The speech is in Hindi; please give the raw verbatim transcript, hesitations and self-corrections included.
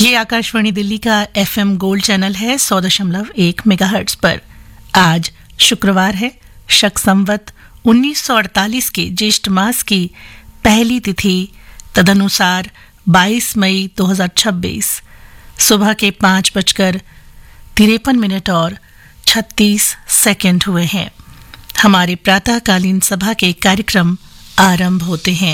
ये आकाशवाणी दिल्ली का एफएम गोल्ड चैनल है सौ दशमलव एक मेगाहर्ट्ज पर। आज शुक्रवार है, शक संवत उन्नीस सौ अड़तालीस के ज्येष्ठ मास की पहली तिथि, तदनुसार बाईस मई दो हज़ार छब्बीस। सुबह के पाँच बजकर तिरपन मिनट और छत्तीस सेकंड हुए हैं। हमारे प्रातःकालीन सभा के कार्यक्रम आरंभ होते हैं।